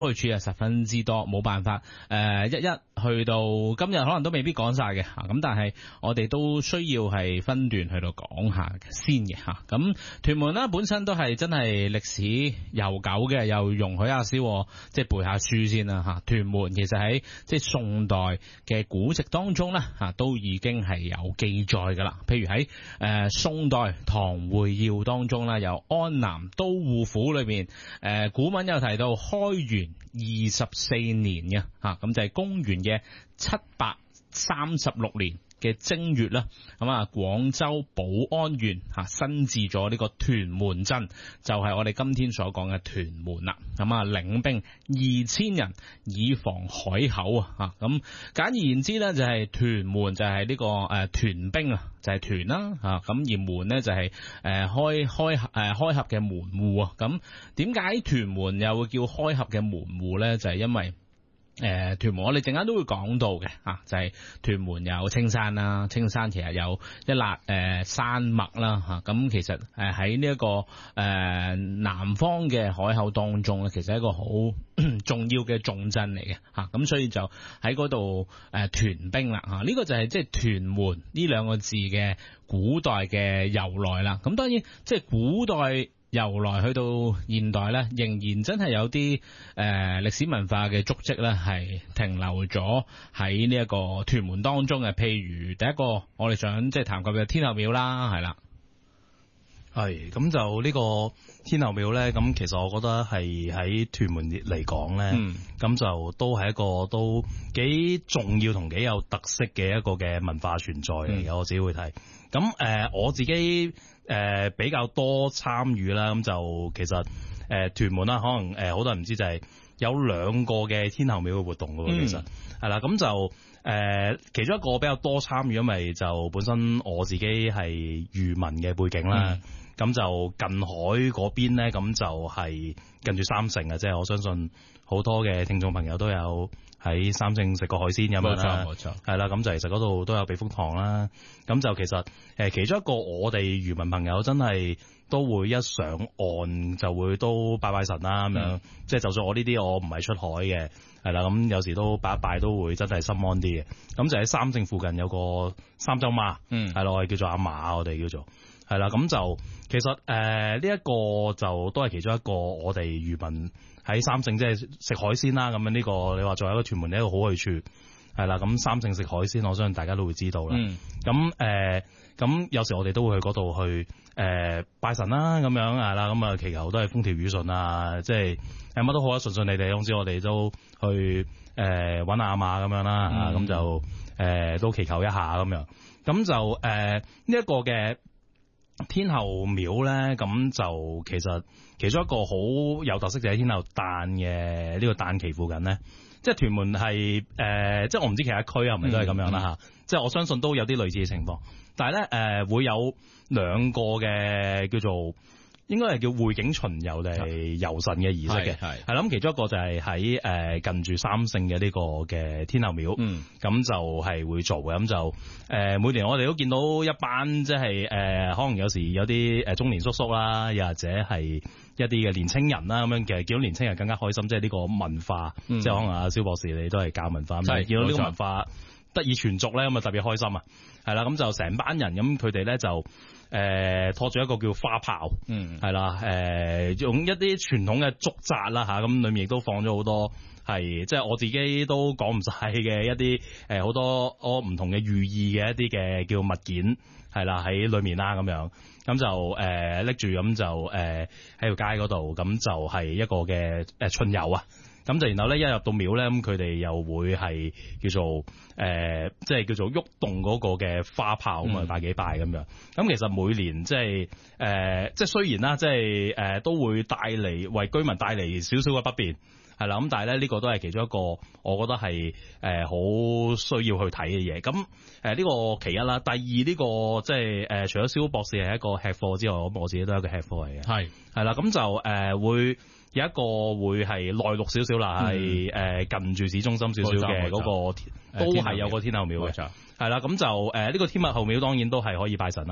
去處係十分之多，冇辦法一一去到今日可能都未必講晒嘅嚇，咁但係我哋都需要係分段去到講下先嘅嚇。咁屯門啦本身都係真係歷史悠久嘅，又容許阿蕭即係背下書先啦嚇。屯門其實喺即係宋代嘅古籍當中咧嚇都已經係有記載㗎啦。譬如喺宋代唐會要當中啦，有安南都護府裏邊古文有提到開元24年嘅嚇，咁就係公元嘅736年嘅正月啦，咁啊廣州寶安縣新置咗呢個屯門鎮，就係我哋今天所講嘅屯門啦。咁啊領兵2000人以防海口啊，咁簡而言之咧就係屯門就係呢個屯兵啊，就係屯啦嚇，咁而門咧就係開合嘅門戶啊。咁點解屯門又會叫開合嘅門戶咧？就係因為屯門我哋陣間都會講到嘅就係屯門有青山啦，青山其實有一笪山脈啦嚇，咁其實喺呢一個南方嘅海口當中咧，其實係一個好重要嘅重鎮嚟嘅嚇，咁所以就喺嗰度屯兵啦嚇，呢個就係即係屯門呢兩個字嘅古代嘅由來啦。咁當然即係古代由來去到現代咧，仍然真係有啲歷史文化嘅足跡咧，係停留咗喺呢一個屯門當中嘅。譬如第一個我哋想即係談及嘅天后廟啦，係啦， 係咁就呢個天后廟咧，咁其實我覺得係喺屯門嚟講咧，咁就都係一個都幾重要同幾有特色嘅一個嘅文化存在嚟嘅。我自己會睇，咁我自己比較多參與啦，咁就其實屯門啦，可能好多人唔知就係有2個嘅天后廟嘅活動嘅，其實係啦，咁就其中一個比較多參與，因為就本身我自己係漁民嘅背景啦，咁就近海嗰邊咧，咁就係近住三聖啊，即係我相信好多嘅聽眾朋友都有喺三聖食過海鮮咁樣啦，冇錯，係啦，咁就其實嗰度都有避風塘啦。咁就其實其中一個我哋漁民朋友真係都會一上岸就會都拜拜神啦咁樣，即係就算我呢啲我唔係出海嘅，係啦，咁有時都拜一拜都會真係心安啲嘅。咁就喺三聖附近有個三洲媽，係咯，我哋叫做阿嫲，我哋叫做係啦。咁就其實呢一個就都係其中一個我哋漁民喺三聖即係食海鮮啦。咁樣呢個你話作為一個屯門嘅一個好去處。係啦，咁三聖食海鮮，我相信大家都會知道啦。咁有時我哋都會去嗰度去拜神啦，咁樣係啦，咁啊祈求都係風調雨順啊，即係乜都好啊，順順利利。總之我哋都去揾下阿嫲咁樣啦，咁就都祈求一下咁樣。咁就呢一個嘅天后廟咧，咁就其中一個好有特色就係天后誕嘅呢個誕期附近咧。即係屯門係即係我唔知其他區係咪都係咁樣啦嚇，即係我相信都有啲類似嘅情況，但係咧會有2個嘅叫做應該係叫會景巡遊嚟遊神嘅儀式嘅，係啦，咁其中一個就係喺近住三聖嘅呢個嘅天后廟，咁就係會做嘅，咁就每年我哋都見到一班即係可能有時有啲中年叔叔啦，又或者係一啲嘅年青人啦，咁樣其實見到年青人更加開心，即係呢個文化，即係可能阿蕭博士你都係教文化，咁見到呢個文化得以傳續咧，咁啊特別開心啊，係啦，咁就成班人咁佢哋咧就拖住一個叫花炮，係啦，用一啲傳統嘅竹紮啦嚇，咁裏面亦都放咗好多係即係我自己都講唔晒嘅一啲好多唔同嘅寓意嘅一啲嘅叫物件係啦喺裏面啦咁樣，咁就拎住咁就喺條街嗰度，咁就係一個嘅巡遊啊。咁就然後咧一入到廟咧，咁佢哋又會係叫做即係叫做喐動嗰個嘅花炮咁啊，拜幾拜咁樣。咁其實每年即係即係雖然啦，即係都會為居民帶嚟少少嘅不便，係啦。咁但係咧呢個都係其中一個，我覺得係好需要去睇嘅嘢。咁呢個其一啦，第二呢個即係除咗蕭博士係一個吃貨之外，我自己都係一個吃貨嚟嘅。係啦，咁就會。有一個會係內陸少少啦，係近住市中心少少嘅嗰個，都係有個天后廟嘅，係啦。咁就呢個天后廟當然都係可以拜神啦。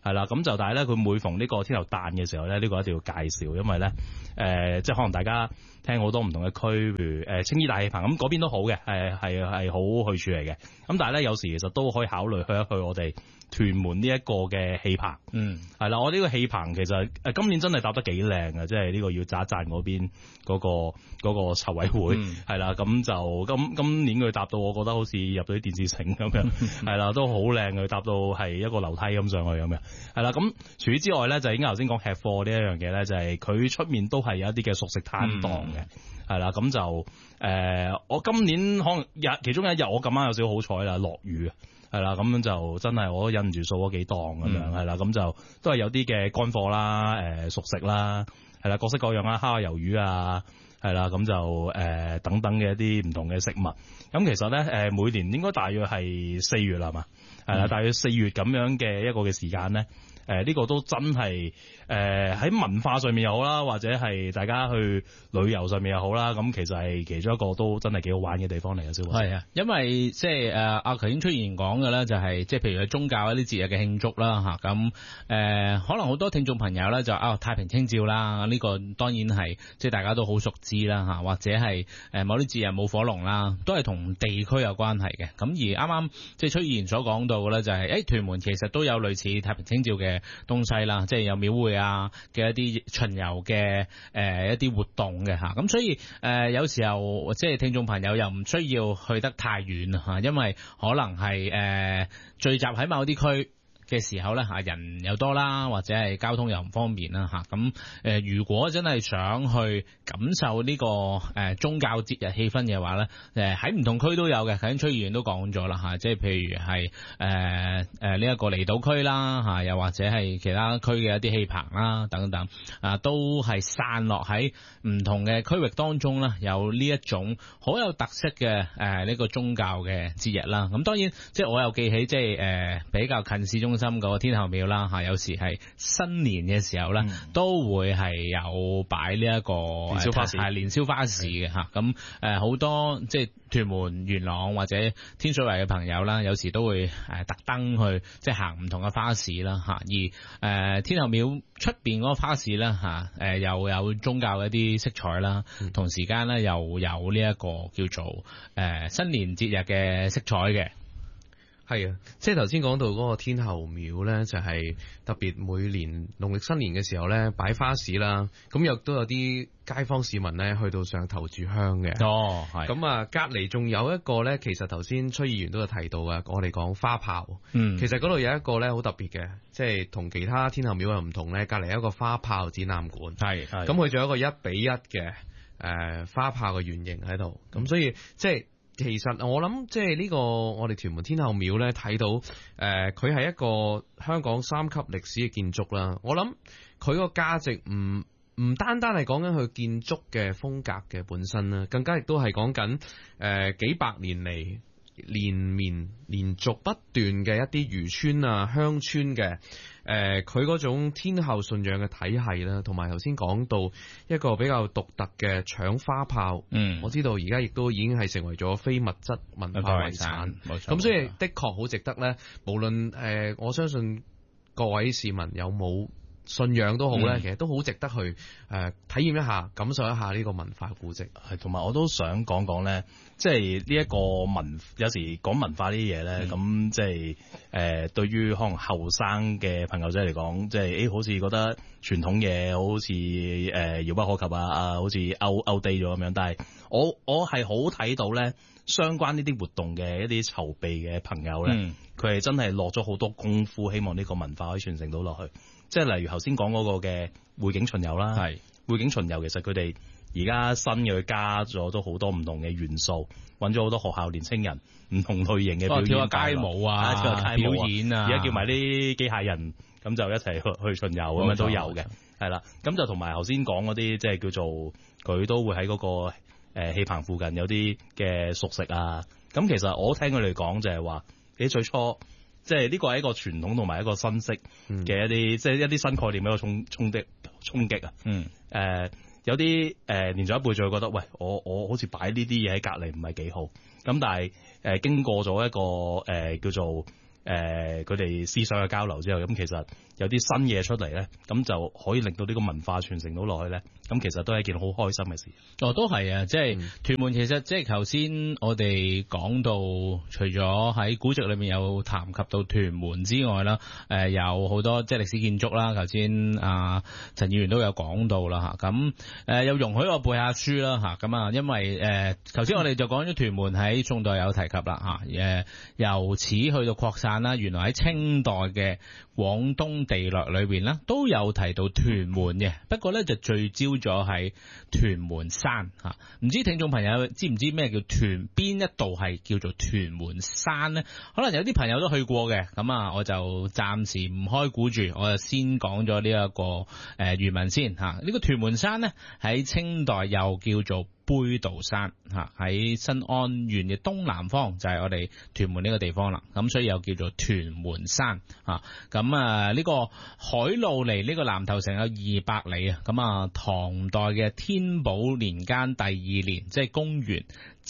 係啦，咁就但係咧，佢每逢呢個天后誕嘅時候咧，呢個一定要介紹，因為咧即係可能大家聽好多唔同嘅區，譬如青衣大戲棚咁嗰邊都好嘅，係好去處嚟嘅。咁但係咧有時其實都可以考慮去一去我哋屯門呢一個嘅戲棚。係啦，我呢個戲棚其實今年真係搭得幾靚啊！即係呢個要讚一讚嗰邊嗰個籌委會係啦，咁就今年佢搭到我覺得好似入到啲電視城咁樣，係啦，都好靚嘅，搭到係一個樓梯咁上去咁樣。係啦，咁除此之外咧，就應該頭先講吃貨呢一樣嘢咧，就係佢出面都係有一啲嘅熟食攤檔嘅，係啦，咁就我今年可能其中一日我咁啱有少少好彩啦，落雨啊，係啦，咁樣就真係我都忍唔住掃咗幾檔咁樣，係啦，咁就都係有啲嘅乾貨啦，熟食啦，係啦，各式各樣啦，蝦魷魚啊，係啦，咁就等等嘅一啲唔同嘅食物。咁其實咧每年應該大約係4月啦嘛，係啦，大約4月咁樣嘅一個嘅時間咧。呢個都真係喺文化上面又好啦，或者係大家去旅遊上面又好啦，咁其實係其中一個都真係幾好玩嘅地方嚟嘅，小華。 係啊，因為即係阿頭先出現講嘅咧，就係即係譬如宗教一啲節日嘅慶祝啦嚇，咁可能好多聽眾朋友咧就太平清醮啦，呢個當然係即係大家都好熟知啦嚇，或者係某啲節日舞火龍啦，都係同地區有關係嘅。咁而啱啱即係出現所講到嘅咧，就係屯門其實都有類似太平清醮嘅東西啦，即係有廟會啊嘅一啲巡遊嘅一啲活動嘅嚇，咁所以有時候即係聽眾朋友又唔需要去得太遠嚇，因為可能係聚集喺某啲區嘅時候咧嚇，人又多啦，或者係交通又唔方便啦嚇，咁如果真係想去感受呢個宗教節日氣氛嘅話咧，喺唔同區都有嘅，頭先崔議員都講咗啦嚇，即係譬如係呢一個離島區啦嚇，又或者係其他區嘅一啲戲棚啦等等都係散落喺唔同嘅區域當中啦，有呢一種好有特色嘅呢個宗教嘅節日啦。咁當然即係我又記起即係比較近市中心嗰個天后廟啦嚇，有時係新年嘅時候咧，都會係有擺呢一個年宵花市嘅嚇。咁好多即係屯門、元朗或者天水圍嘅朋友啦，有時都會特登去即係行唔同嘅花市啦嚇。而天后廟出邊嗰個花市啦嚇，又有宗教嘅一啲色彩啦，同時間咧又有呢一個叫做新年節日嘅色彩嘅。 係啊，即係頭先講到嗰個天后廟咧，就係特別每年農曆新年嘅時候咧擺花市啦，咁亦都有啲街坊市民咧去到上頭炷香嘅。 哦，係。 咁隔離仲有一個咧，其實頭先崔議員都有提到嘅，我哋講花炮。其實嗰度有一個咧好特別嘅，即係同其他天后廟又唔同咧，隔離有一個花炮展覽館。係。咁佢仲有一個1:1嘅花炮嘅原型喺度，咁所以即係。其實我諗即係呢個我哋屯門天后廟咧睇到佢係一個香港3級歷史嘅建築啦。我諗佢個價值唔單單係講緊佢建築嘅風格嘅本身啦，更加亦都係講緊幾百年嚟連續不斷嘅一啲漁村啊鄉村嘅佢嗰種天后信仰嘅體系啦，同埋頭先講到一個比較獨特嘅搶花炮，我知道而家亦都已經係成為咗非物質文化遺產，咁所以的確好值得咧。無論我相信各位市民有冇信仰都好咧，其實都好值得去體驗一下、感受一下呢個文化古蹟。 係，同埋我都想講講咧，即係呢一個有時講文化呢啲嘢咧，咁即係對於可能後生嘅朋友仔嚟講，即係好似覺得傳統嘢好似遙不可及啊，好似 outdate 咗咁樣。但係我係好睇到咧，相關呢啲活動嘅一啲籌備嘅朋友咧，佢係真係落咗好多功夫，希望呢個文化可以傳承到落去。即係例如頭先講嗰個嘅匯景巡遊啦，匯景巡遊其實佢哋而家新嘅加咗都好多唔同嘅元素，揾咗好多學校年青人唔同類型嘅表演， 跳下街舞啊，表演啊， 而家叫埋啲機械人咁就一齊去巡遊咁樣都有嘅，係啦。咁就同埋頭先講嗰啲即係叫做佢都會喺嗰個戲棚附近有啲嘅熟食啊。咁其實我聽佢哋講就係話，你最初。即係呢個係一個傳統同埋一個新式嘅一啲，即係一啲新概念嘅一個衝擊啊！有啲年長一輩就會覺得，喂，我好似擺呢啲嘢喺隔離唔係幾好。咁但係經過咗一個叫做佢哋思想嘅交流之後，咁其實有啲新嘢出嚟咧，咁就可以令到呢個文化傳承到落去咧，咁其實都係一件好開心嘅事。 都係啊，即係屯門其實即係頭先我哋講到，除咗喺古籍裏面有談及到屯門之外啦，有好多即係歷史建築啦，頭先陳議員都有講到啦嚇，咁又容許我背下書啦嚇，咁啊因為頭先我哋就講咗屯門喺宋代有提及啦嚇，由此去到擴散啦，原來喺清代嘅廣東地略裏邊咧都有提到屯門嘅，不過咧就聚焦咗喺屯門山嚇，唔知聽眾朋友知唔知咩叫屯？邊一度係叫做屯門山呢？可能有啲朋友都去過嘅，咁我就暫時唔開估住，我就先講咗呢一個原文先嚇。呢個屯門山呢，喺清代又叫做杯渡山嚇，喺新安縣嘅東南方就係我哋屯門呢個地方啦，咁所以又叫做屯門山嚇。咁呢個海路離呢個南頭城有200里啊，咁唐代嘅天寶年間第2年，即係公元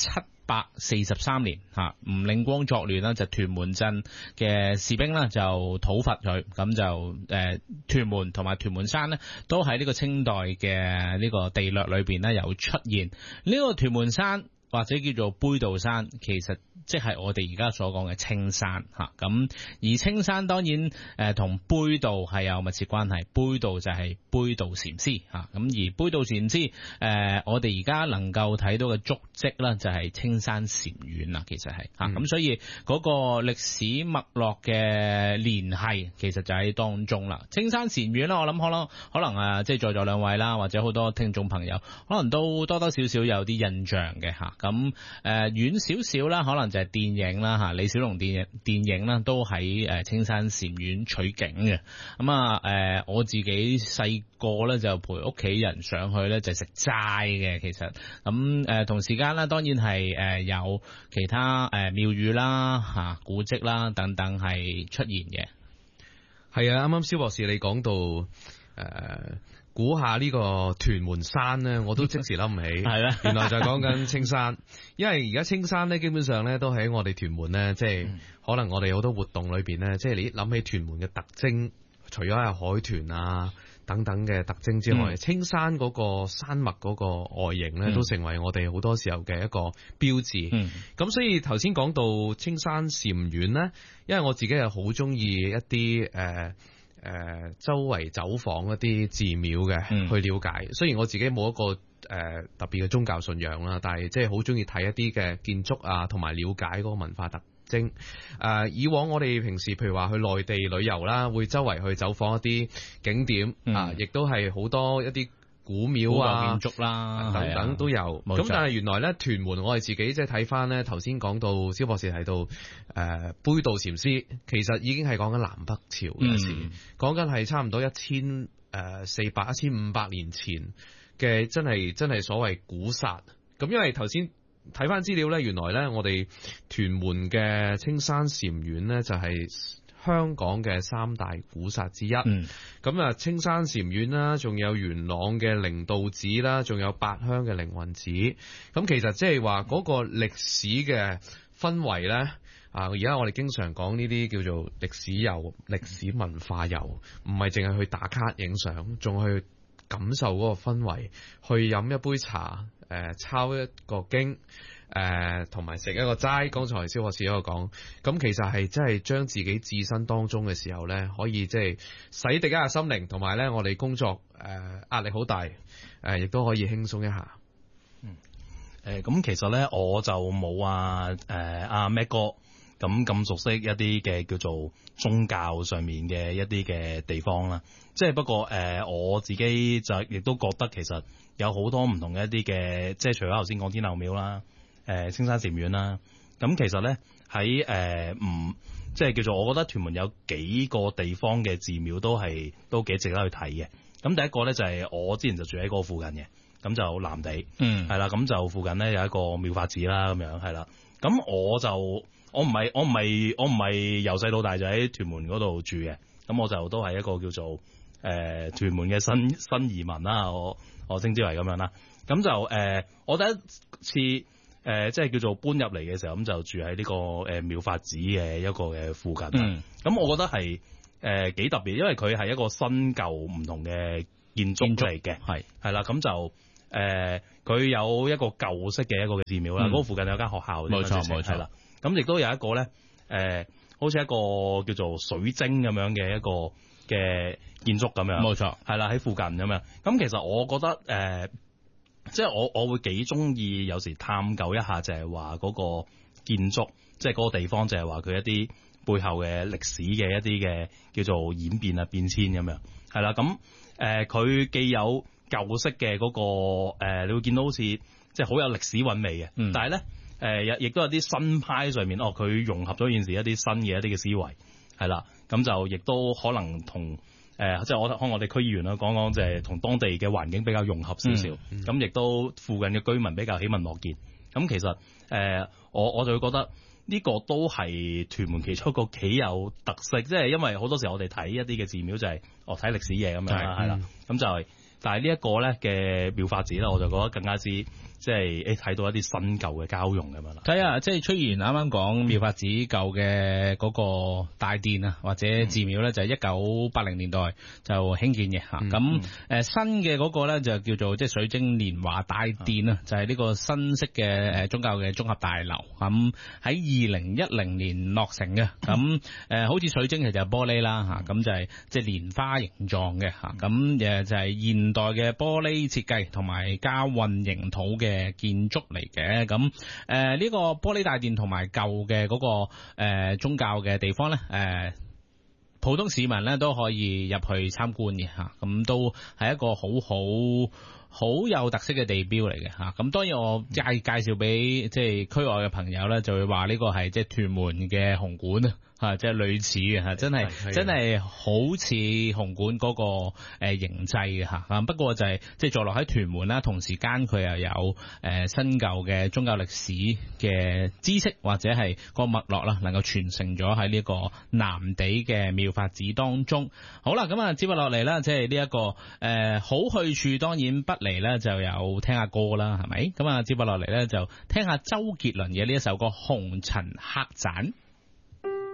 743年嚇，吳令光作亂啦，就屯門鎮嘅士兵啦就討伐佢，咁就屯門同埋屯門山呢都喺呢個清代嘅呢個地略裏邊呢有出現。呢個屯門山或者叫做杯渡山，其實即係我哋而家所講嘅青山嚇。咁而青山當然同杯渡係有密切關係，杯渡就係杯渡禪師嚇。咁而杯渡禪師我哋而家能夠睇到嘅足跡啦，就係青山禪院啦，其實係嚇。咁所以嗰個歷史脈絡嘅聯繫其實就喺當中啦。青山禪院啦，我諗可能即係在座兩位啦，或者好多聽眾朋友可能都多多少少有啲印象嘅嚇。咁遠少少啦，可能就係電影啦嚇，李小龍電影啦，都喺青山禪院取景嘅。咁我自己細個咧就陪屋企人上去咧就食齋嘅，其實咁同時間啦，當然係有其他廟宇啦嚇、古蹟啦等等係出現嘅。 係啊，啱啱蕭博士你講到估下呢個屯門山咧，我都即時諗唔起。係啦，原來就係講緊青山，因為而家青山咧，基本上咧都喺我哋屯門咧，即係可能我哋好多活動裏邊咧，即係你諗起屯門嘅特徵，除咗係海豚啊等等嘅特徵之外，青山嗰個山脈嗰個外形咧，都成為我哋好多時候嘅一個標誌。咁所以頭先講到青山禪院咧，因為我自己係好中意一啲周圍走訪一啲寺廟嘅，去了解。雖然我自己冇一個特別嘅宗教信仰啦，但係即係好中意睇一啲嘅建築啊，同埋了解嗰個文化特徵。以往我哋平時譬如話去內地旅遊啦，會周圍去走訪一啲景點啊，亦都係好多一啲古廟啊、 建築啦等等都有。咁但係原來咧屯門，我哋自己即係睇翻咧，頭先講到蕭博士提到杯渡禪師，其實已經係講緊南北朝嘅事，講緊係差唔多1400、1500年前嘅真係所謂古剎。咁因為頭先睇翻資料咧，原來咧我哋屯門嘅青山禪院咧就係香港嘅3大古剎之一。咁青山禪院啦，仲有元朗嘅靈道寺啦，仲有八鄉嘅靈雲寺。咁其實即係話嗰個歷史嘅氛圍咧，而家我哋經常講呢啲叫做歷史遊、歷史文化遊，唔係淨係去打卡影相，仲去感受嗰個氛圍，去飲一杯茶，抄一個經，同埋食一個齋。剛才蕭博士喺度講，咁其實係真係將自己置身當中嘅時候咧，可以即係洗滌一下心靈，同埋咧我哋工作壓力好大，亦都可以輕鬆一下。 咁其實咧我就冇阿 Mac 哥咁熟悉一啲嘅叫做宗教上面嘅一啲嘅地方啦。即係不過我自己就亦都覺得其實有好多唔同嘅一啲嘅，即係除咗頭先講天后廟啦、青山禪院啦，咁其實咧喺即係叫做我覺得屯門有幾個地方嘅寺廟都幾值得去睇嘅。咁第一個咧就係我之前就住喺嗰個附近嘅，咁就藍地，係啦，咁就附近咧有一個妙法寺啦，咁樣係啦。咁我唔係由細到大就喺屯門嗰度住嘅，咁我就都係一個叫做屯門嘅新移民啦，我稱之為咁樣啦。咁就我第一次即係叫做搬入嚟嘅時候，咁就住喺呢個妙法寺嘅一個嘅附近。咁我覺得係幾特別，因為佢係一個新舊唔同嘅建築嚟嘅，係啦，咁就佢有一個舊式嘅一個寺廟啦，嗰個附近有間學校， 冇錯係啦，咁亦都有一個咧好似一個叫做水晶咁樣嘅一個嘅建築咁樣， 冇錯， 係啦，喺附近咁樣。咁其實我覺得即係我會幾中意有時探究一下，就係話嗰個建築，即係嗰個地方，就係話佢一啲背後嘅歷史嘅一啲嘅叫做演變啊變遷咁樣，係啦。咁佢既有舊式嘅嗰個你會見到好似即係好有歷史韻味嘅，但係咧亦都有啲新派上面，佢融合咗現時一啲新嘅一啲嘅思維，係啦。咁就亦都可能同即係我哋區議員啦講講，就係同當地嘅環境比較融合少少，咁亦都附近嘅居民比較喜聞樂見。咁其實我就會覺得呢個都係屯門其中一個幾有特色，即係因為好多時候我哋睇一啲嘅寺廟就係睇歷史嘢咁樣啦，係啦，咁就係。但係呢一個咧嘅妙法寺咧，我就覺得更加之即係睇到一啲新舊嘅交融咁樣啦。 睇下即係崔議員啱啱講妙法寺舊嘅嗰個大殿啊，或者寺廟咧，就係1980年代就興建嘅嚇。咁新嘅嗰個咧就叫做即係水晶蓮華大殿啊，就係呢個新式嘅宗教嘅綜合大樓。咁喺2010年落成嘅。咁好似水晶其實係玻璃啦嚇，咁就係即係蓮花形狀嘅嚇。咁就係現代嘅玻璃設計同埋加混凝土嘅建築嚟嘅。咁呢個玻璃大殿同埋舊嘅嗰個宗教嘅地方咧，普通市民咧都可以入去參觀嘅嚇。咁都係一個好有特色嘅地標嚟嘅嚇。咁當然我介紹俾即係區外嘅朋友咧，就會話呢個係即係屯門嘅紅館啊。即係類似嘅嚇，真係好似紅館嗰個形制嘅嚇。不過就係即係坐落喺屯門啦，同時間佢又有新舊嘅宗教歷史嘅知識或者係個脈絡啦，能夠傳承咗喺呢個南地嘅妙法寺當中。好啦，咁啊接落嚟啦，即係呢一個好去處當然不離咧，就有聽下歌啦，係咪？咁啊接落嚟咧就聽下周杰倫嘅呢一首歌《紅塵客棧》。